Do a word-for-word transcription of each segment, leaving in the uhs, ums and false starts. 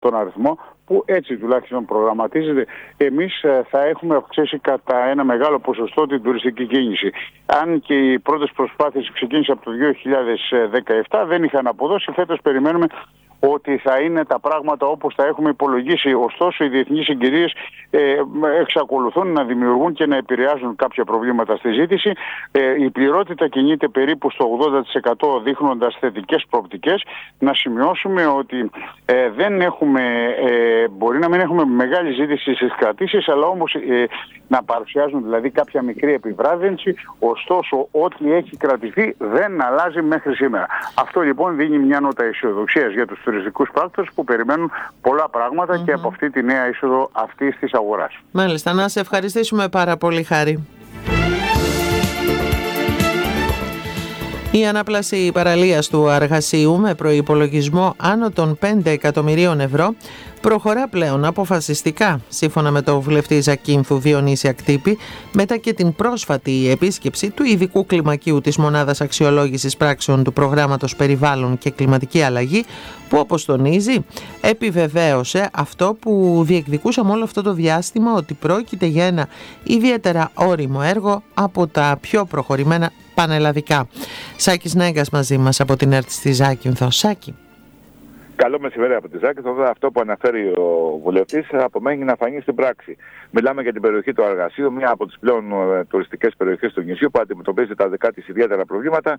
τον αριθμό, που έτσι τουλάχιστον προγραμματίζεται. Εμείς θα έχουμε αυξήσει κατά ένα μεγάλο ποσοστό την τουριστική κίνηση. Αν και οι πρώτες προσπάθειες ξεκίνησαν από το δύο χιλιάδες δεκαεπτά, δεν είχαν αποδώσει. Φέτος περιμένουμε ότι θα είναι τα πράγματα όπως τα έχουμε υπολογίσει. Ωστόσο, οι διεθνείς συγκυρίες ε, εξακολουθούν να δημιουργούν και να επηρεάζουν κάποια προβλήματα στη ζήτηση. Ε, η πληρότητα κινείται περίπου στο ογδόντα τοις εκατό, δείχνοντας θετικές προοπτικές. Να σημειώσουμε ότι ε, δεν έχουμε, ε, μπορεί να μην έχουμε μεγάλη ζήτηση στις κρατήσεις, αλλά όμως ε, να παρουσιάζουν δηλαδή κάποια μικρή επιβράδυνση. Ωστόσο, ό,τι έχει κρατηθεί δεν αλλάζει μέχρι σήμερα. Αυτό λοιπόν δίνει μια νότα αισιοδοξίας για τους τουριστικούς πράκτορες που περιμένουν πολλά πράγματα mm-hmm. και από αυτή τη νέα είσοδο αυτής της αγοράς. Μάλιστα, να σε ευχαριστήσουμε πάρα πολύ, Χάρη. Η ανάπλαση παραλίας του Αργασίου με προϋπολογισμό άνω των πέντε εκατομμυρίων ευρώ προχωρά πλέον αποφασιστικά, σύμφωνα με τον βουλευτή Ζακίνθου Διονύση Ακτύπη, μετά και την πρόσφατη επίσκεψη του ειδικού κλιμακίου της Μονάδας Αξιολόγησης Πράξεων του Προγράμματος Περιβάλλον και Κλιματική Αλλαγή, που, όπως τονίζει, επιβεβαίωσε αυτό που διεκδικούσαμε όλο αυτό το διάστημα, ότι πρόκειται για ένα ιδιαίτερα όριμο έργο από τα πιο προχωρημένα πανελλαδικά. Σάκης Νέγκας μαζί μας από την ΕΡΤ στη Ζάκυνθο. Σάκη. Καλό μεσημέρι από τη Ζάκυνθο. Αυτό που αναφέρει ο βουλευτής απομένει να φανεί στην πράξη. Μιλάμε για την περιοχή του Αργασίου, μία από τις πλέον τουριστικές περιοχές του νησιού που αντιμετωπίζει τα δικά της ιδιαίτερα προβλήματα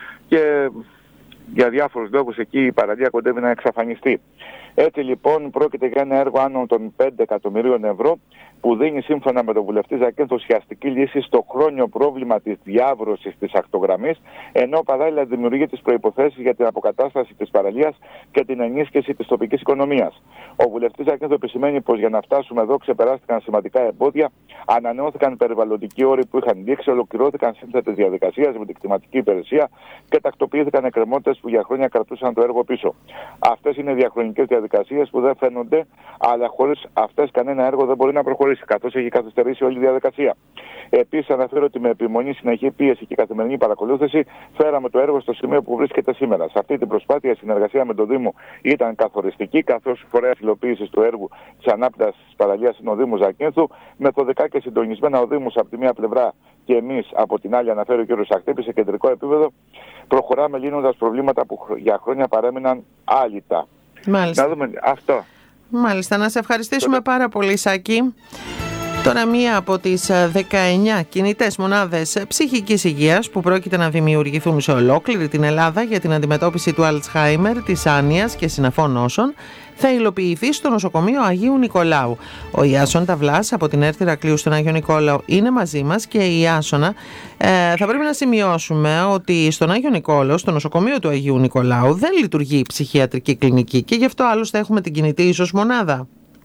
και για διάφορους λόγους εκεί η παραλία κοντεύει να εξαφανιστεί. Έτσι λοιπόν πρόκειται για ένα έργο άνω των πέντε εκατομμυρίων ευρώ που δίνει, σύμφωνα με τον βουλευτή Ζακίνθο, ουσιαστική λύση στο χρόνιο πρόβλημα της διάβρωσης της ακτογραμμής, ενώ παράλληλα δημιουργεί τις προϋποθέσεις για την αποκατάσταση της παραλίας και την ενίσχυση της τοπικής οικονομίας. Ο βουλευτής Ζακίνθο επισημαίνει πως για να φτάσουμε εδώ ξεπεράστηκαν σημαντικά εμπόδια, ανανεώθηκαν περιβαλλοντικοί όροι που είχαν λήξει, ολοκληρώθηκαν σύνθετες διαδικασίες με την κτηματική υπηρεσία και τακτοποιήθηκαν εκκρεμότητες που για χρόνια κρατούσαν το έργο πίσω. Αυτές είναι διαχρονικές διαδικασίες που δεν φαίνονται, αλλά χωρίς αυτές κανένα έργο δεν μπορεί να προχωρήσει, καθώς έχει καθυστερήσει όλη η διαδικασία. Επίσης, αναφέρω ότι με επιμονή, συνεχή πίεση και καθημερινή παρακολούθηση φέραμε το έργο στο σημείο που βρίσκεται σήμερα. Σε αυτή την προσπάθεια, η συνεργασία με τον Δήμο ήταν καθοριστική, καθώς φορέας υλοποίησης του έργου της ανάπλασης της παραλίας είναι ο Δήμος Ζακίνθου, μεθοδικά και συντονισμένα ο Δήμος από τη μία πλευρά και εμείς από την άλλη, αναφέρει ο κ. Ακτύπη, σε κεντρικό επίπεδο, προχωράμε λύνοντας προβλήματα που για χρόνια παρέμειναν άλυτα. Μάλιστα. Να δούμε αυτό. Μάλιστα, να σε ευχαριστήσουμε Τότε... πάρα πολύ, Σάκη. Τώρα, μία από τις δεκαεννιά κινητές μονάδες ψυχικής υγείας που πρόκειται να δημιουργηθούν σε ολόκληρη την Ελλάδα για την αντιμετώπιση του Αλτσχάιμερ, της άνοιας και συναφών νόσων θα υλοποιηθεί στο νοσοκομείο Αγίου Νικολάου. Ο Ιάσον Ταυλάς από την ΕΡΤ Ηρακλείου στον Άγιο Νικόλαο είναι μαζί μας και η Ιάσονα, ε, θα πρέπει να σημειώσουμε ότι στον Άγιο Νικόλαο, στο νοσοκομείο του Αγίου Νικολάου, δεν λειτουργεί η ψυχιατρική κλινική και γι' αυτό άλλωστε έχουμε την κινητή ίσως μονάδα.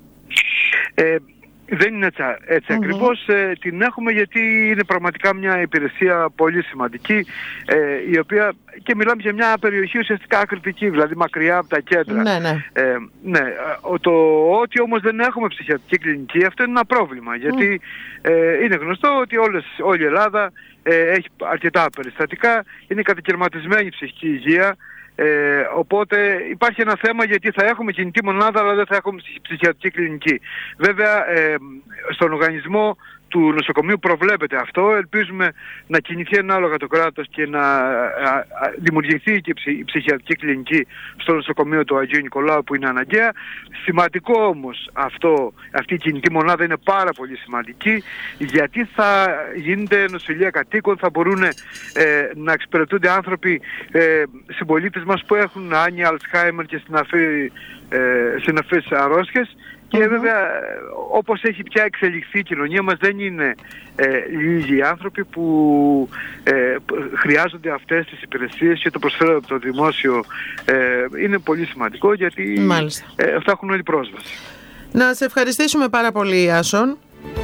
Ε, Δεν είναι έτσι, έτσι mm-hmm. ακριβώς, ε, την έχουμε γιατί είναι πραγματικά μια υπηρεσία πολύ σημαντική, ε, η οποία, και μιλάμε για μια περιοχή ουσιαστικά ακριτική, δηλαδή μακριά από τα κέντρα. Ναι, ναι. Ε, ναι, το ότι όμως δεν έχουμε ψυχιατρική κλινική, αυτό είναι ένα πρόβλημα, γιατί mm. ε, είναι γνωστό ότι όλες, όλη η Ελλάδα ε, έχει αρκετά περιστατικά, είναι κατακαιρματισμένη η ψυχική υγεία. Ε, οπότε υπάρχει ένα θέμα, γιατί θα έχουμε κινητή μονάδα αλλά δεν θα έχουμε ψυχιατρική κλινική. Βέβαια ε, στον οργανισμό του νοσοκομείου προβλέπεται αυτό. Ελπίζουμε να κινηθεί ανάλογα το κράτος και να α, α, δημιουργηθεί και η ψυχιατρική κλινική στο νοσοκομείο του Αγίου Νικολάου, που είναι αναγκαία. Σημαντικό όμως αυτό, αυτή η κινητή μονάδα είναι πάρα πολύ σημαντική, γιατί θα γίνεται νοσηλεία κατοίκων, θα μπορούν ε, να εξυπηρετούνται άνθρωποι, ε, συμπολίτες μας που έχουν άνοια, Αλτσχάιμερ και συναφή, ε, συναφείς αρρώστιες. Και βέβαια, όπως έχει πια εξελιχθεί η κοινωνία μας, δεν είναι ε, λίγοι άνθρωποι που ε, χρειάζονται αυτές τις υπηρεσίες και το προσφέρουν από το δημόσιο. Ε, είναι πολύ σημαντικό, γιατί ε, θα έχουν όλη πρόσβαση. Να σε ευχαριστήσουμε πάρα πολύ, Άσον.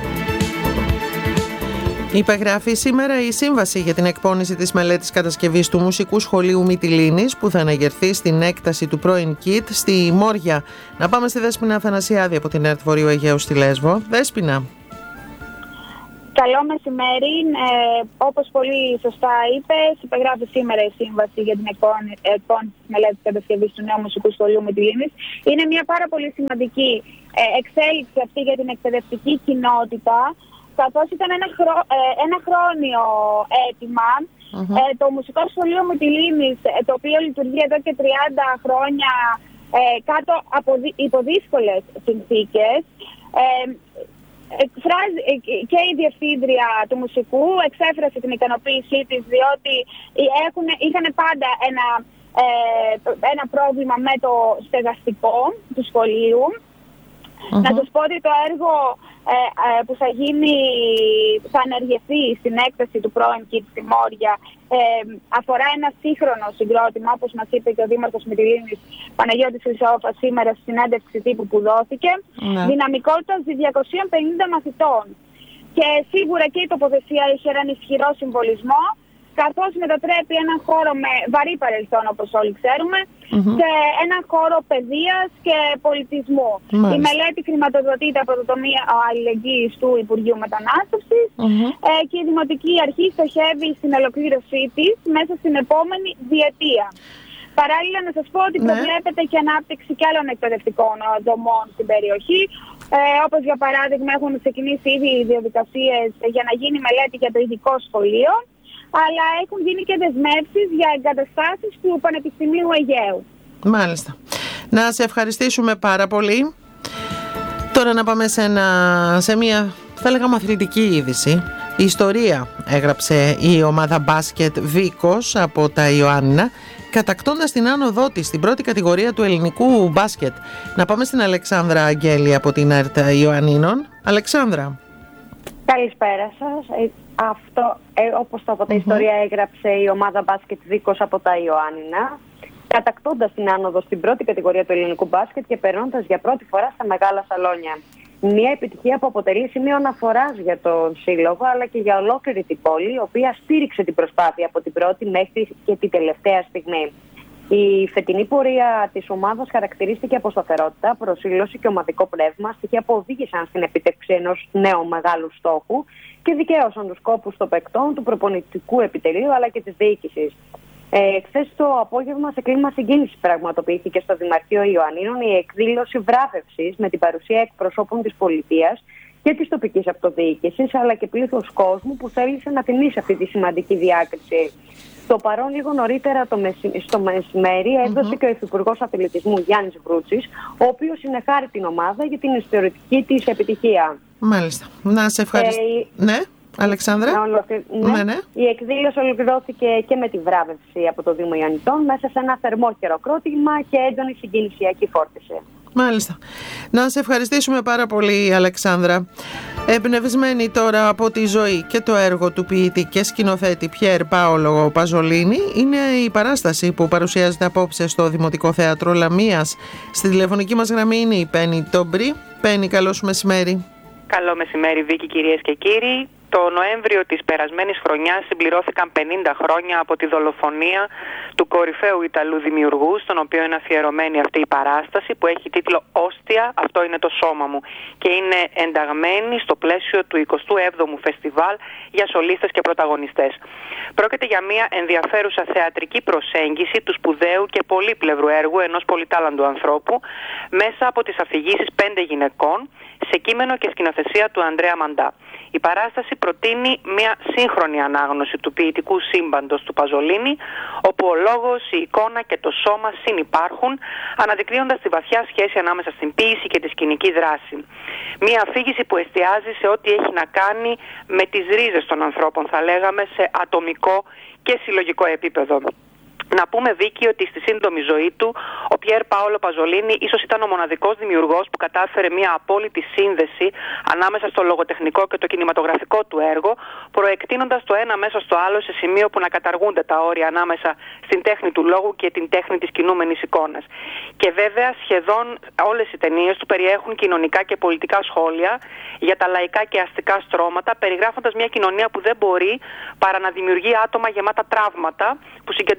Υπεγράφει σήμερα η σύμβαση για την εκπόνηση της μελέτης κατασκευής του Μουσικού Σχολείου Μυτιλήνης, που θα αναγερθεί στην έκταση του πρώην ΚΙΤ στη Μόρια. Να πάμε στη Δέσποινα Αθανασιάδη από την ΕΡΤ Βορείου Αιγαίου στη Λέσβο. Δέσποινα. Καλό μεσημέρι. Ε, όπως πολύ σωστά είπες, υπεγράφει σήμερα η σύμβαση για την εκπόνηση της μελέτης κατασκευής του νέου μουσικού σχολείου Μυτιλήνης. Είναι μια πάρα πολύ σημαντική ε, εξέλιξη αυτή για την εκπαιδευτική κοινότητα, καθώς ήταν ένα, χρό, ε, ένα χρόνιο αίτημα. Mm-hmm. Ε, το μουσικό σχολείο Μυτιλήνης, ε, το οποίο λειτουργεί εδώ και τριάντα χρόνια ε, κάτω από υπό δύσκολες συνθήκες, ε, εκφράζει, και η διευθύντρια του μουσικού εξέφρασε την ικανοποίησή της, διότι έχουν, είχαν πάντα ένα, ε, ένα πρόβλημα με το στεγαστικό του σχολείου. Mm-hmm. Να σας πω ότι το έργο ε, ε, που θα γίνει, θα ανεργεθεί στην έκταση του πρώην ΚΙΤ στη Μόρια, ε, αφορά ένα σύγχρονο συγκρότημα, όπως μας είπε και ο Δήμαρχος Μυτιλήνης Παναγιώτης Χρυσόφας σήμερα στη συνέντευξη τύπου που δόθηκε, mm-hmm. δυναμικότητας διακόσιων πενήντα μαθητών. Και σίγουρα και η τοποθεσία έχει έναν ισχυρό συμβολισμό, καθώς μετατρέπει έναν χώρο με βαρύ παρελθόν, όπως όλοι ξέρουμε, mm-hmm. σε έναν χώρο παιδείας και πολιτισμού. Mm-hmm. Η μελέτη χρηματοδοτείται από το Ταμείο Αλληλεγγύης του Υπουργείου Μετανάστευσης mm-hmm. ε, και η Δημοτική Αρχή στοχεύει στην ολοκλήρωσή της μέσα στην επόμενη διετία. Παράλληλα, να σας πω ότι ναι. προβλέπεται και ανάπτυξη και άλλων εκπαιδευτικών δομών στην περιοχή. Ε, όπως για παράδειγμα έχουν ξεκινήσει ήδη οι διαδικασίες για να γίνει μελέτη για το ειδικό σχολείο, αλλά έχουν γίνει και δεσμεύσεις για εγκαταστάσεις του Πανεπιστημίου Αιγαίου. Μάλιστα. Να σε ευχαριστήσουμε πάρα πολύ. Τώρα να πάμε σε, ένα, σε μια, θα λέγαμε, αθλητική είδηση. Η ιστορία έγραψε η ομάδα μπάσκετ Βίκος από τα Ιωάννινα, κατακτώντας την άνοδό της στην πρώτη κατηγορία του ελληνικού μπάσκετ. Να πάμε στην Αλεξάνδρα Αγγέλη από την ΕΡΤ Ιωαννίνων. Αλεξάνδρα. Καλησπέρα σας. Ε, αυτό, ε, όπως το από τα mm-hmm. ιστορία έγραψε η ομάδα μπάσκετ Βίκος από τα Ιωάννινα, κατακτώντας την άνοδο στην πρώτη κατηγορία του ελληνικού μπάσκετ και περνώντας για πρώτη φορά στα μεγάλα σαλόνια. Μια επιτυχία που αποτελεί σημείο αναφοράς για τον σύλλογο, αλλά και για ολόκληρη την πόλη, η οποία στήριξε την προσπάθεια από την πρώτη μέχρι και την τελευταία στιγμή. Η φετινή πορεία της ομάδας χαρακτηρίστηκε από σταθερότητα, προσήλωση και ομαδικό πνεύμα, στοιχεία που οδήγησαν στην επίτευξη ενός νέου μεγάλου στόχου και δικαίωσαν τους κόπους των παικτών, του προπονητικού επιτελείου αλλά και της διοίκησης. Ε, Χθες το απόγευμα, σε κλίμα συγκίνησης, πραγματοποιήθηκε στο Δημαρχείο Ιωαννίνων η εκδήλωση βράβευσης με την παρουσία εκπροσώπων της πολιτείας και της τοπικής αυτοδιοίκησης, αλλά και πλήθος κόσμου που θέλησε να τιμήσει αυτή τη σημαντική διάκριση. Στο παρόν, λίγο νωρίτερα το μεση... στο μεσημέρι, έδωσε mm-hmm. και ο Υφυπουργός Αθλητισμού Γιάννης Βρούτσης, ο οποίος συνεχάρει την ομάδα για την ιστορική της επιτυχία. Μάλιστα. Να σε ευχαριστώ. Ε, ναι. Αλεξάνδρα. Ολοκλη... Ναι. Ναι, ναι. Η εκδήλωση ολοκληρώθηκε και με τη βράβευση από το Δήμο Ιωαννιτών μέσα σε ένα θερμό χειροκρότημα και έντονη συγκινησιακή φόρτιση. Μάλιστα. Να σε ευχαριστήσουμε πάρα πολύ, Αλεξάνδρα. Εμπνευσμένη τώρα από τη ζωή και το έργο του ποιητή και σκηνοθέτη Πιέρ Πάολο Παζολίνη, είναι η παράσταση που παρουσιάζεται απόψε στο Δημοτικό Θέατρο Λαμίας. Στη τηλεφωνική μας γραμμή είναι η Πέννη Τόμπρη. Πέννη, καλό σου μεσημέρι. Καλό μεσημέρι, Βίκη, κυρίες και κύριοι. Το Νοέμβριο της περασμένης χρονιάς συμπληρώθηκαν πενήντα χρόνια από τη δολοφονία του κορυφαίου Ιταλού δημιουργού, στον οποίο είναι αφιερωμένη αυτή η παράσταση που έχει τίτλο «Όστια, αυτό είναι το σώμα μου» και είναι ενταγμένη στο πλαίσιο του εικοστού έβδομου Φεστιβάλ για σολίστες και πρωταγωνιστές. Πρόκειται για μια ενδιαφέρουσα θεατρική προσέγγιση του σπουδαίου και πολύπλευρου έργου ενός πολυτάλαντου ανθρώπου μέσα από τις αφηγήσεις πέντε γυναικών σε κείμενο και σκηνοθεσία του Ανδρέα Μαντά. Η παράσταση προτείνει μια σύγχρονη ανάγνωση του ποιητικού σύμπαντος του Παζολίνη, όπου ο λόγος, η εικόνα και το σώμα συνυπάρχουν, αναδεικνύοντας τη βαθιά σχέση ανάμεσα στην ποίηση και τη σκηνική δράση. Μια αφήγηση που εστιάζει σε ό,τι έχει να κάνει με τις ρίζες των ανθρώπων, θα λέγαμε, σε ατομικό και συλλογικό επίπεδο. Να πούμε, Βίκη, ότι στη σύντομη ζωή του ο Πιέρ Πάολο Παζολίνη ίσως ήταν ο μοναδικός δημιουργός που κατάφερε μια απόλυτη σύνδεση ανάμεσα στο λογοτεχνικό και το κινηματογραφικό του έργο, προεκτείνοντας το ένα μέσα στο άλλο σε σημείο που να καταργούνται τα όρια ανάμεσα στην τέχνη του λόγου και την τέχνη της κινούμενης εικόνας. Και βέβαια σχεδόν όλες οι ταινίες του περιέχουν κοινωνικά και πολιτικά σχόλια για τα λαϊκά και αστικά στρώματα, περιγράφοντας μια κοινωνία που δεν μπορεί παρά να δημιουργεί άτομα γεμάτα τραύματα που συγκεντρώνονται για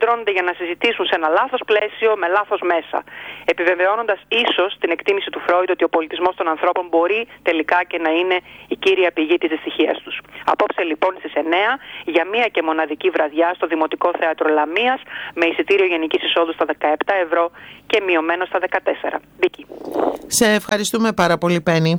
για να συζητήσουν σε ένα λάθος πλαίσιο, με λάθος μέσα. Επιβεβαιώνοντας ίσως την εκτίμηση του Φρόιντ ότι ο πολιτισμός των ανθρώπων μπορεί τελικά και να είναι η κύρια πηγή της δυστυχίας τους. Απόψε λοιπόν στις εννέα για μία και μοναδική βραδιά στο Δημοτικό Θέατρο Λαμίας με εισιτήριο γενικής εισόδου στα δεκαεπτά ευρώ και μειωμένο στα δεκατέσσερα. Βίκη. Σε ευχαριστούμε πάρα πολύ, Πέννη.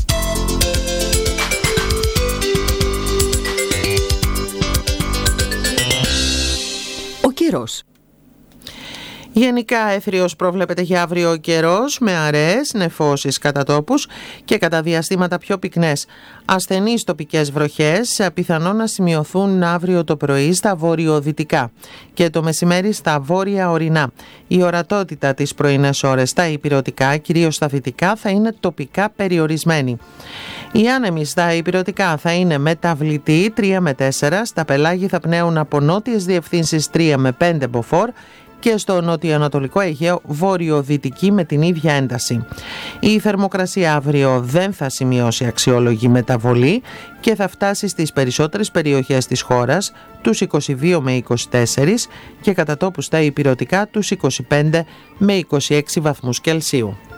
Ο καιρός. Γενικά έθριος προβλέπεται για αύριο ο καιρός με αραιές, νεφώσεις κατά τόπους και κατά διαστήματα πιο πυκνές. Ασθενείς τοπικές βροχές πιθανόν να σημειωθούν αύριο το πρωί στα βορειοδυτικά και το μεσημέρι στα βόρεια ορεινά. Η ορατότητα τις πρωινές ώρες στα ηπειρωτικά, κυρίως στα δυτικά, θα είναι τοπικά περιορισμένη. Οι άνεμοι στα ηπειρωτικά θα είναι μεταβλητοί τρία με τέσσερα, στα πελάγη θα πνέουν από νότιες διευθύνσεις τρία με πέντε μποφόρ και στο νοτιοανατολικό Αιγαίο βόρειο-δυτική με την ίδια ένταση. Η θερμοκρασία αύριο δεν θα σημειώσει αξιόλογη μεταβολή και θα φτάσει στις περισσότερες περιοχές της χώρας τους είκοσι δύο με είκοσι τέσσερα και κατά τόπου στα ηπειρωτικά τους είκοσι πέντε με είκοσι έξι βαθμούς Κελσίου.